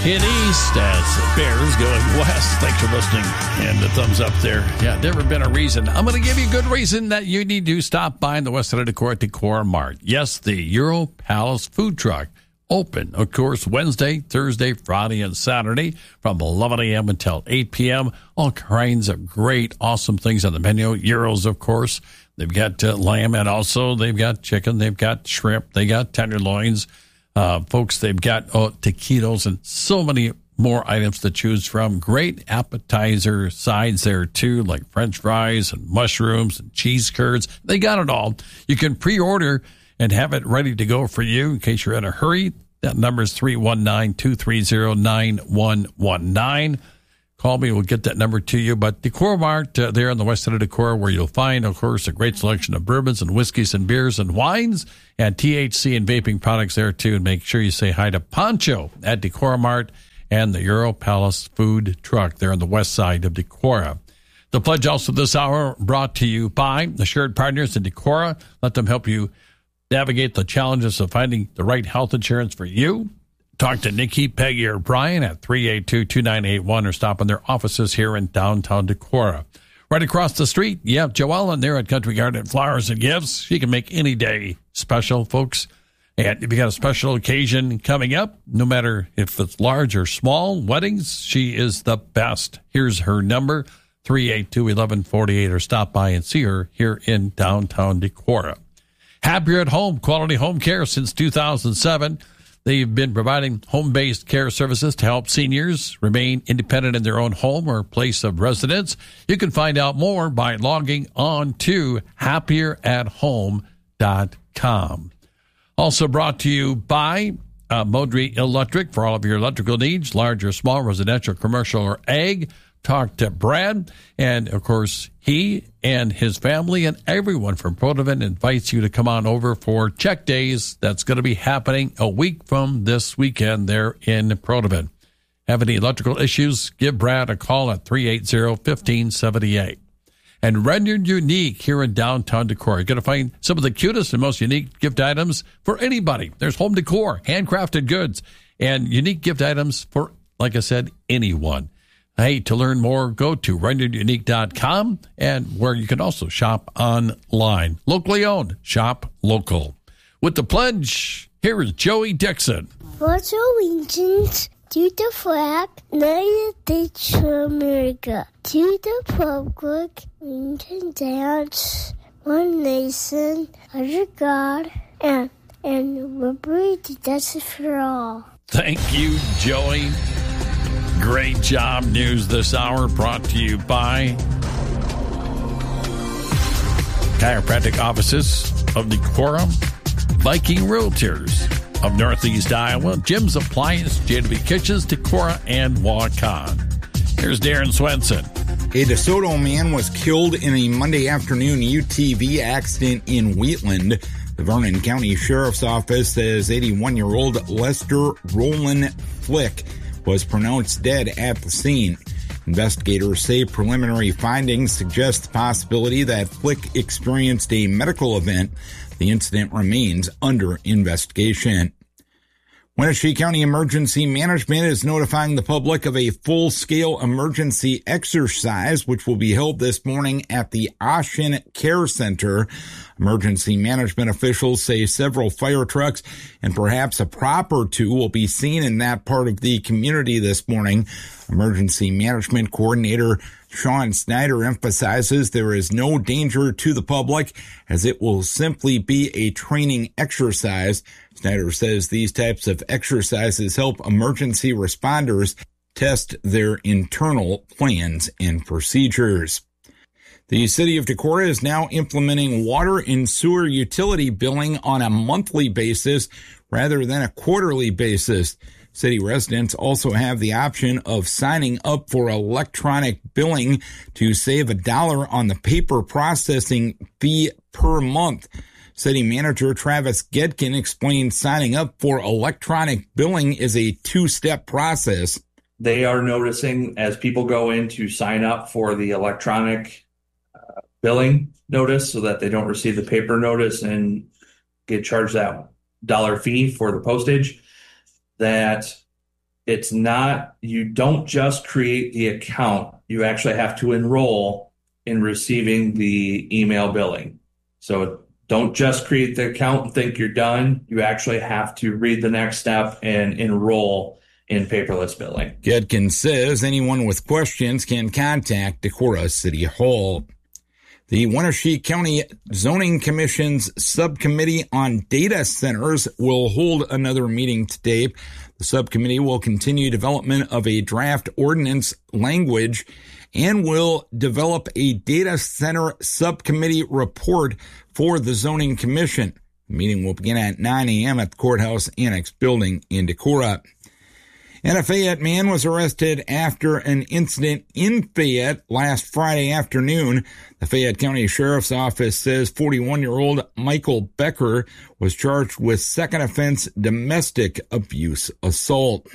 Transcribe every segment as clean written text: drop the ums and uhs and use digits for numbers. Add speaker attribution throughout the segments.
Speaker 1: in east as the Bears going west. Thanks for listening and the thumbs up there. Yeah, never been a reason. I'm going to give you a good reason that you need to stop by in the west side of Decorah at Decorah Mart. Yes, the Euro Palace food truck. Open, of course, Wednesday, Thursday, Friday, and Saturday from 11 a.m. until 8 p.m. All kinds of great, awesome things on the menu. Euros, of course. They've got lamb, and also they've got chicken. They've got shrimp. They got tenderloins. Folks, they've got taquitos and so many more items to choose from. Great appetizer sides there, too, like French fries and mushrooms and cheese curds. They got it all. You can pre-order and have it ready to go for you in case you're in a hurry. That number is 319-230-9119. Call me. We'll get that number to you. But Decorah Mart there on the west side of Decorah, where you'll find, of course, a great selection of bourbons and whiskeys and beers and wines and THC and vaping products there, too. And make sure you say hi to Pancho at Decorah Mart and the Euro Palace food truck there on the west side of Decorah. The pledge also this hour brought to you by Assured Partners in Decorah. Let them help you navigate the challenges of finding the right health insurance for you. Talk to Nikki, Peggy, or Brian at 382-2981 or stop in their offices here in downtown Decorah. Right across the street, you have Joellen there at Country Garden Flowers and Gifts. She can make any day special, folks. And if you got a special occasion coming up, no matter if it's large or small, weddings, she is the best. Here's her number, 382-1148, or stop by and see her here in downtown Decorah. Happier at Home, quality home care since 2007. They've been providing home-based care services to help seniors remain independent in their own home or place of residence. You can find out more by logging on to happieratHome.com. Also brought to you by Modry Electric for all of your electrical needs, large or small, residential, commercial, or ag. Talk to Brad, and of course, he and his family and everyone from Protivin invites you to come on over for Check Days. That's going to be happening a week from this weekend there in Protivin. Have any electrical issues? Give Brad a call at 380-1578. And Rendered Unique here in downtown Decorah. You're going to find some of the cutest and most unique gift items for anybody. There's home decor, handcrafted goods, and unique gift items for, like I said, anyone. Hey, to learn more, go to renderedunique.com, and where you can also shop online. Locally owned, shop local. With the pledge, here is Joey Dixon.
Speaker 2: Pledge allegiance to the flag, United States of America, to the republic, Lincoln Dance, one nation, under God, and liberty, justice for all.
Speaker 1: Thank you, Joey. Great job. News this hour brought to you by Chiropractic Offices of Decorah, Viking Realtors of Northeast Iowa, Jim's Appliance, JW Kitchens, Decorah, and Waukon. Here's Darren Swenson.
Speaker 3: A DeSoto man was killed in a Monday afternoon UTV accident in Wheatland. The Vernon County Sheriff's Office says 81-year-old Lester Roland Flick was pronounced dead at the scene. Investigators say preliminary findings suggest the possibility that Flick experienced a medical event. The incident remains under investigation. Wenatchee County Emergency Management is notifying the public of a full-scale emergency exercise, which will be held this morning at the Ashen Care Center. Emergency management officials say several fire trucks and perhaps a prop or two will be seen in that part of the community this morning. Emergency Management Coordinator Sean Snyder emphasizes there is no danger to the public as it will simply be a training exercise. Snyder says these types of exercises help emergency responders test their internal plans and procedures. The city of Decorah is now implementing water and sewer utility billing on a monthly basis rather than a quarterly basis. City residents also have the option of signing up for electronic billing to save $1 on the paper processing fee per month. City Manager Travis Gedkin explained signing up for electronic billing is a two-step process.
Speaker 4: They are noticing as people go in to sign up for the electronic billing notice so that they don't receive the paper notice and get charged that $1 fee for the postage, that it's not, you don't just create the account. You actually have to enroll in receiving the email billing. So don't just create the account and think you're done. You actually have to read the next step and enroll in paperless billing.
Speaker 3: Gedkin says anyone with questions can contact Decorah City Hall. The Wenatchee County Zoning Commission's Subcommittee on Data Centers will hold another meeting today. The subcommittee will continue development of a draft ordinance language and will develop a data center subcommittee report for the Zoning Commission. The meeting will begin at 9 a.m. at the Courthouse Annex building in Decorah. And a Fayette man was arrested after an incident in Fayette last Friday afternoon. The Fayette County Sheriff's Office says 41-year-old Michael Becker was charged with second offense domestic abuse assault.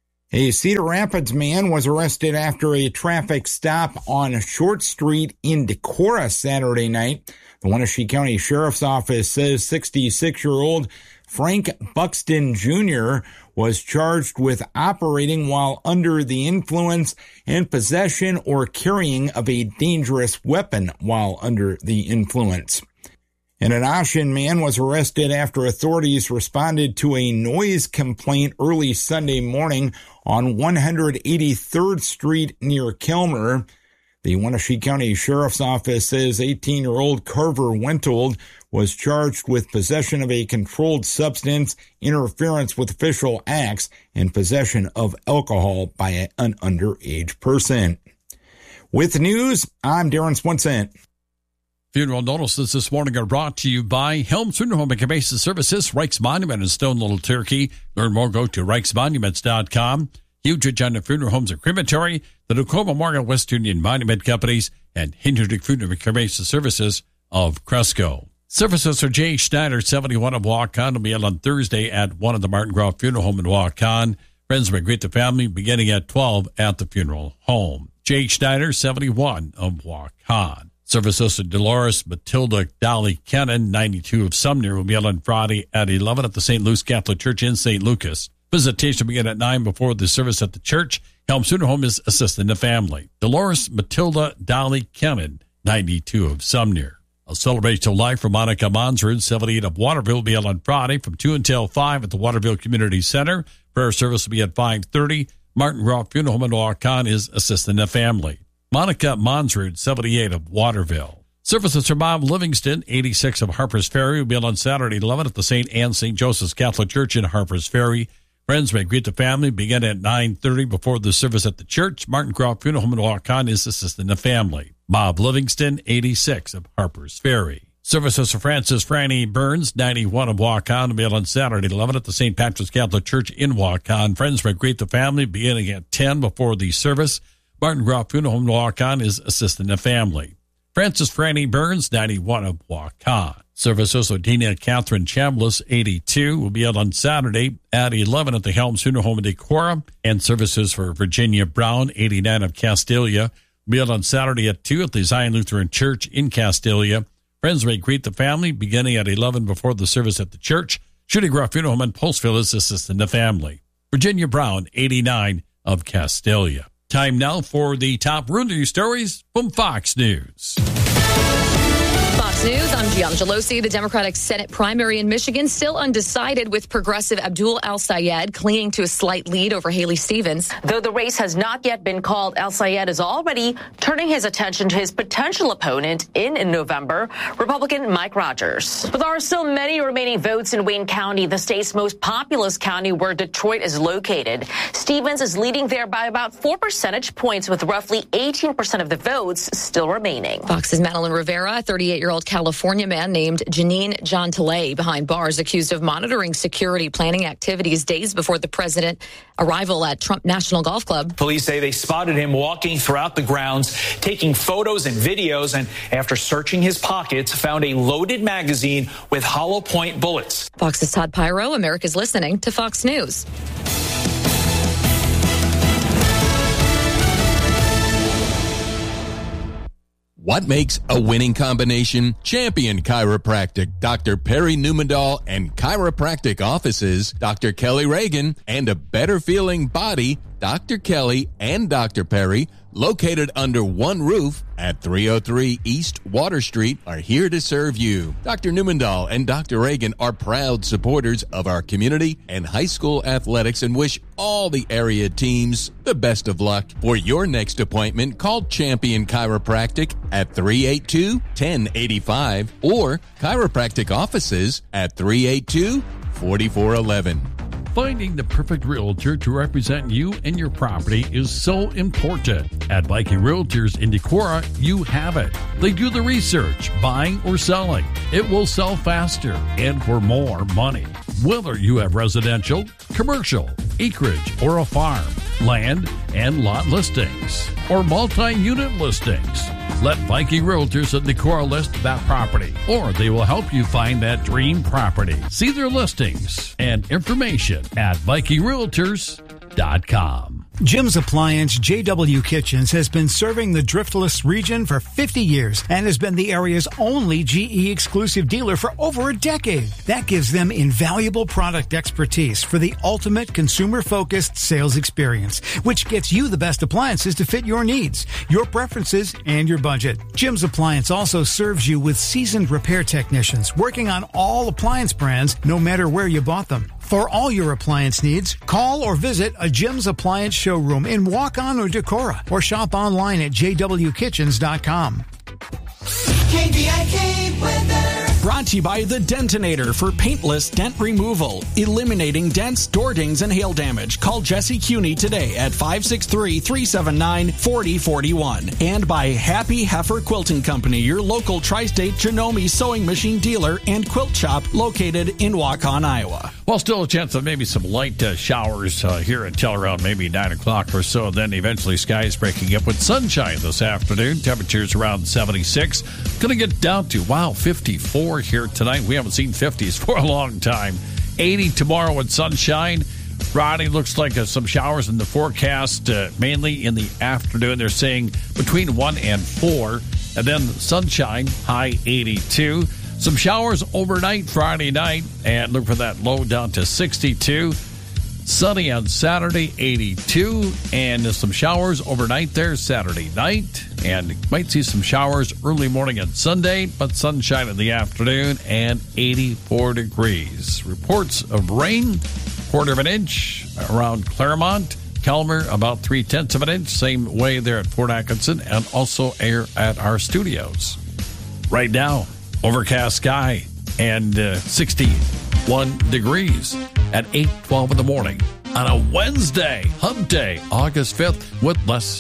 Speaker 3: A Cedar Rapids man was arrested after a traffic stop on Short Street in Decorah Saturday night. The Wenatchee County Sheriff's Office says 66-year-old Frank Buxton Jr. was charged with operating while under the influence and possession or carrying of a dangerous weapon while under the influence. And an Ashen man was arrested after authorities responded to a noise complaint early Sunday morning on 183rd Street near Kelmer. The Wenatchee County Sheriff's Office says 18-year-old Carver Wentold was charged with possession of a controlled substance, interference with official acts, and possession of alcohol by an underage person. With news, I'm Darren Swenson.
Speaker 1: Funeral notices this morning are brought to you by Helms Funeral Home and Cremation Services, Reich's Monument in Stone Little Turkey. Learn more, go to reichsmonuments.com. Huge Regina Funeral Homes and Crematory, the Dakota Memorial West Union Monument Companies, and Hinterdick Funeral and Cremation Services of Cresco. Services for Jay Schneider, 71 of Waukon, will be held on Thursday at 1 of the Martin Groff Funeral Home in Waukon. Friends will greet the family beginning at 12 at the funeral home. Jay Schneider, 71 of Waukon. Services to Dolores Matilda Dolly Kennan, 92 of Sumner, will be held on Friday at 11 at the St. Luke's Catholic Church in St. Lucas. Visitation will begin at 9 before the service at the church. Helms Funeral Home is assisting the family. Dolores Matilda Dolly Kennan, 92 of Sumner. A celebration of life for Monica Monsrud, 78 of Waterville, will be held on Friday from 2 until 5 at the Waterville Community Center. Prayer service will be at 5:30. Martin Groff Funeral Home in Waukon is assisting the family. Monica Monsrud, 78 of Waterville. Services for Bob Livingston, 86 of Harper's Ferry, will be held on Saturday 11 at the St. Anne St. Joseph's Catholic Church in Harper's Ferry. Friends may greet the family, begin at 9:30 before the service at the church. Martin Groff Funeral Home in Waukon is assisting the family. Bob Livingston, 86 of Harper's Ferry. Services for Francis Franny Burns, 91 of Waukon, will be held on Saturday 11 at the St. Patrick's Catholic Church in Waukon. Friends may greet the family, beginning at 10 before the service. Martin Groff Funeral Home in Waukon is assisting the family. Francis Franny Burns, 91 of Waukon. Services for Dina Catherine Chambliss, 82, will be held on Saturday at 11 at the Helms Funeral Home in Decorah. And services for Virginia Brown, 89 of Castalia, will be held on Saturday at 2 at the Zion Lutheran Church in Castalia. Friends may greet the family beginning at 11 before the service at the church. Judy Groff Funeral Home in Postville is assisting the family. Virginia Brown, 89 of Castalia. Time now for the top real news stories from Fox News.
Speaker 5: Fox News, I'm Gian Gelosi. The Democratic Senate primary in Michigan still undecided, with progressive Abdul El-Sayed clinging to a slight lead over Haley Stevens.
Speaker 6: Though the race has not yet been called, El-Sayed is already turning his attention to his potential opponent in November, Republican Mike Rogers. But there are still many remaining votes in Wayne County, the state's most populous county where Detroit is located. Stevens is leading there by about 4 percentage points, with roughly 18% of the votes still remaining.
Speaker 5: Fox's Madeline Rivera, a 38-year-old California man named Janine Jontalay, behind bars, accused of monitoring security planning activities days before the president's arrival at Trump National Golf Club.
Speaker 7: Police say they spotted him walking throughout the grounds, taking photos and videos, and after searching his pockets, found a loaded magazine with hollow point bullets.
Speaker 5: Fox's Todd Pyro, America's listening to Fox News.
Speaker 8: What makes a winning combination? Champion Chiropractic, Dr. Perry Newmandahl, and chiropractic offices, Dr. Kelly Reagan, and a better feeling body, Dr. Kelly and Dr. Perry, located under one roof at 303 East Water Street, are here to serve you. Dr. Newmandahl and Dr. Reagan are proud supporters of our community and high school athletics and wish all the area teams the best of luck. For your next appointment, call Champion Chiropractic at 382-1085 or chiropractic offices at 382-4411.
Speaker 1: Finding the perfect realtor to represent you and your property is so important. At Viking Realtors in Decorah, you have it. They do the research, buying or selling. It will sell faster and for more money. Whether you have residential, commercial, acreage, or a farm, land and lot listings, or multi-unit listings, let Viking Realtors in Decorah list that property, or they will help you find that dream property. See their listings and information at VikingRealtors.com.
Speaker 9: Jim's Appliance JW Kitchens has been serving the Driftless region for 50 years and has been the area's only GE exclusive dealer for over a decade. That gives them invaluable product expertise for the ultimate consumer-focused sales experience, which gets you the best appliances to fit your needs, your preferences, and your budget. Jim's Appliance also serves you with seasoned repair technicians working on all appliance brands, no matter where you bought them. For all your appliance needs, call or visit a Jim's Appliance showroom in Waukon or Decorah, or shop online at jwkitchens.com.
Speaker 10: KVIK weather. Brought to you by the Dentinator for paintless dent removal, eliminating dents, door dings, and hail damage. Call Jesse Cuney today at 563-379-4041. And by Happy Heifer Quilting Company, your local tri-state Janome sewing machine dealer and quilt shop located in Waukon, Iowa.
Speaker 1: Well, still a chance of maybe some light showers here until around maybe 9 o'clock or so. Then eventually skies breaking up with sunshine this afternoon. Temperatures around 76. Going to get down to, 54 here tonight. We haven't seen 50s for a long time. 80 tomorrow with sunshine. Friday looks like some showers in the forecast, mainly in the afternoon. They're saying between 1 and 4. And then sunshine, high 82. Some showers overnight Friday night, and look for that low down to 62. Sunny on Saturday, 82, and some showers overnight there Saturday night. And might see some showers early morning on Sunday, but sunshine in the afternoon and 84 degrees. Reports of rain, 1/4 of an inch around Claremont. Kelmer, about 3/10 of an inch. Same way there at Fort Atkinson, and also air at our studios. Right now, overcast sky and 61 degrees at 8:12 in the morning on a Wednesday, hump day, August 5th, with less